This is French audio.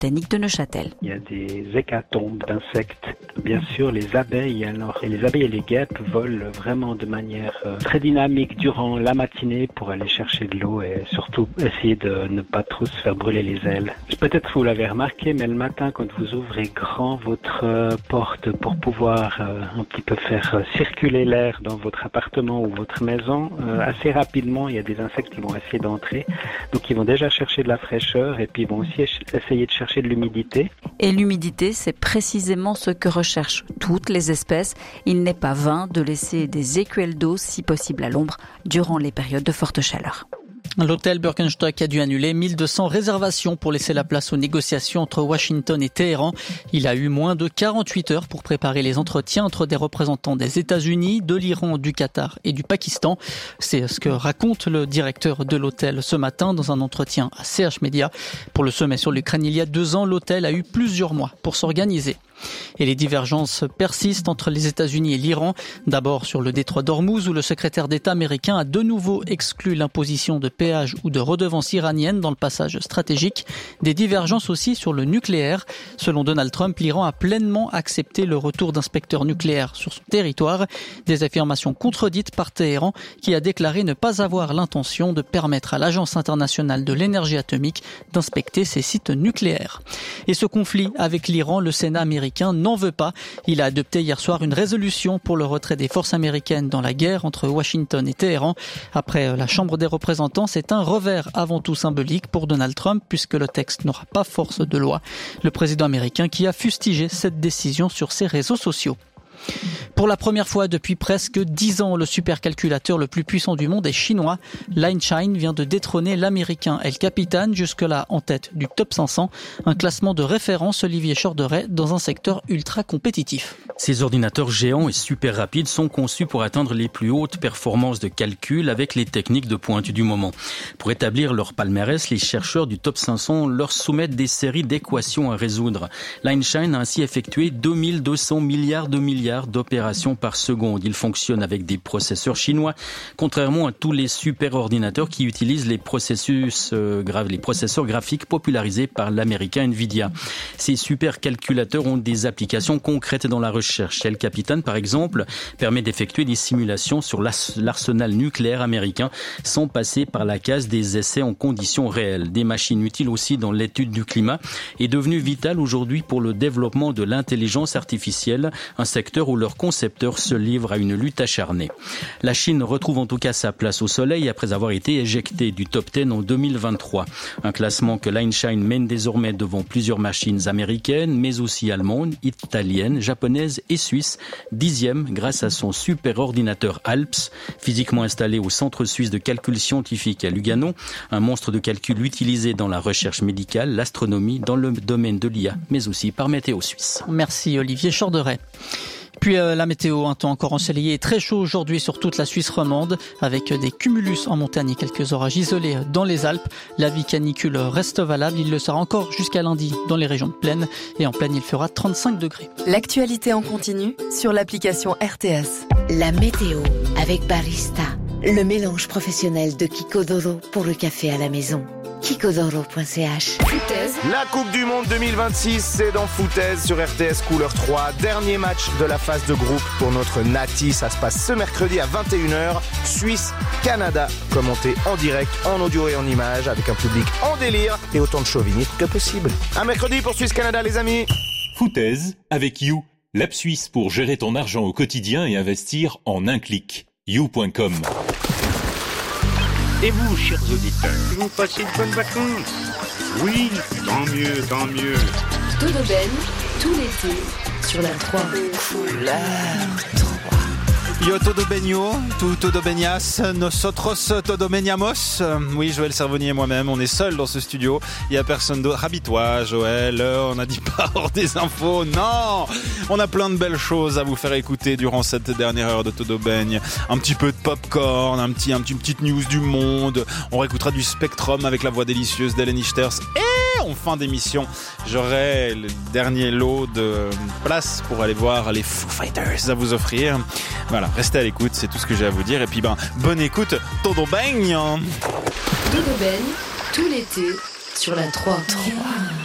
botanique de Neuchâtel. Il y a des hécatombes d'insectes. Bien sûr, les abeilles, et les abeilles et les guêpes volent vraiment de manière très dynamique durant la matinée pour aller chercher de l'eau et surtout essayer de ne pas trop se faire brûler les ailes. Peut-être que vous l'avez remarqué, mais le matin, quand vous ouvrez grand votre porte pour pouvoir un petit peu faire circuler l'air dans votre appartement ou votre maison, assez rapidement, il y a des insectes qui vont essayer d'entrer. Donc, ils vont déjà chercher de la fraîcheur et puis ils vont aussi essayer de chercher de l'humidité. Et l'humidité, c'est précisément ce que recherchent toutes les espèces. Il n'est pas vain de laisser des écuelles d'eau, si possible à l'ombre, durant les périodes de forte chaleur. L'hôtel Birkenstock a dû annuler 1200 réservations pour laisser la place aux négociations entre Washington et Téhéran. Il a eu moins de 48 heures pour préparer les entretiens entre des représentants des États-Unis, de l'Iran, du Qatar et du Pakistan. C'est ce que raconte le directeur de l'hôtel ce matin dans un entretien à CH Media. Pour le sommet sur l'Ukraine il y a 2 ans, l'hôtel a eu plusieurs mois pour s'organiser. Et les divergences persistent entre les États-Unis et l'Iran. D'abord sur le détroit d'Ormuz où le secrétaire d'État américain a de nouveau exclu l'imposition de péages ou de redevances iraniennes dans le passage stratégique. Des divergences aussi sur le nucléaire. Selon Donald Trump, l'Iran a pleinement accepté le retour d'inspecteurs nucléaires sur son territoire. Des affirmations contredites par Téhéran qui a déclaré ne pas avoir l'intention de permettre à l'Agence internationale de l'énergie atomique d'inspecter ses sites nucléaires. Et ce conflit avec l'Iran, le Sénat américain n'en veut pas. Il a adopté hier soir une résolution pour le retrait des forces américaines dans la guerre entre Washington et Téhéran. Après la Chambre des représentants, c'est un revers avant tout symbolique pour Donald Trump puisque le texte n'aura pas force de loi. Le président américain qui a fustigé cette décision sur ses réseaux sociaux. Pour la première fois depuis presque 10 ans, le supercalculateur le plus puissant du monde est chinois. Lineshine vient de détrôner l'américain El Capitan, jusque-là en tête du top 500. Un classement de référence, Olivier Chorderet, dans un secteur ultra compétitif. Ces ordinateurs géants et super rapides sont conçus pour atteindre les plus hautes performances de calcul avec les techniques de pointe du moment. Pour établir leur palmarès, les chercheurs du top 500 leur soumettent des séries d'équations à résoudre. Lineshine a ainsi effectué 2200 milliards d'opérations par seconde. Il fonctionne avec des processeurs chinois, contrairement à tous les superordinateurs qui utilisent les processeurs graphiques popularisés par l'américain Nvidia. Ces supercalculateurs ont des applications concrètes dans la recherche. El Capitan, par exemple, permet d'effectuer des simulations sur l'arsenal nucléaire américain sans passer par la case des essais en conditions réelles. Des machines utiles aussi dans l'étude du climat est devenue vitale aujourd'hui pour le développement de l'intelligence artificielle, un secteur où leurs concepteurs se livrent à une lutte acharnée. La Chine retrouve en tout cas sa place au soleil après avoir été éjectée du top 10 en 2023. Un classement que Lineshine mène désormais devant plusieurs machines américaines, mais aussi allemandes, italiennes, japonaises et suisses, 10e grâce à son superordinateur Alps, physiquement installé au Centre suisse de calcul scientifique à Lugano, un monstre de calcul utilisé dans la recherche médicale, l'astronomie, dans le domaine de l'IA, mais aussi par Météo Suisse. Merci Olivier Chorderet. Puis la météo, un temps encore ensoleillé et très chaud aujourd'hui sur toute la Suisse romande, avec des cumulus en montagne et quelques orages isolés dans les Alpes. L'avis canicule reste valable, il le sera encore jusqu'à lundi dans les régions de plaine, et en plaine il fera 35 degrés. L'actualité en continu sur l'application RTS. La météo avec Barista, le mélange professionnel de Kiko Doro pour le café à la maison. Kikodoro.ch. Foutaise. La Coupe du Monde 2026, c'est dans Foutaise sur RTS Couleur 3. Dernier match de la phase de groupe pour notre Nati. Ça se passe ce mercredi à 21h. Suisse-Canada, commenté en direct, en audio et en images, avec un public en délire et autant de chauvinisme que possible. Un mercredi pour Suisse-Canada, les amis. Foutaise avec You, l'app suisse pour gérer ton argent au quotidien et investir en un clic. You.com. Et vous, chers auditeurs, que vous passez de bonnes vacances? Oui, tant mieux, tant mieux. Todo Ben, tout l'été, sur la 3. Couleur 3. Yo todo benio, tu todo benias, nosotros todo beniamos. Oui, Joël Servonier et moi-même, on est seuls dans ce studio. Il n'y a personne d'autre. Rabis-toi, Joël. On n'a dit pas hors des infos. Non! On a plein de belles choses à vous faire écouter durant cette dernière heure de Todo Baigne. Un petit peu de popcorn, une petite news du monde. On réécoutera du Spectrum avec la voix délicieuse d'Hélène Ichters. Et en fin d'émission, j'aurai le dernier lot de places pour aller voir les Foo Fighters à vous offrir. Voilà, restez à l'écoute, c'est tout ce que j'ai à vous dire. Et puis bonne écoute, Todo Baigne. Todo Ben, tout l'été, sur la 3.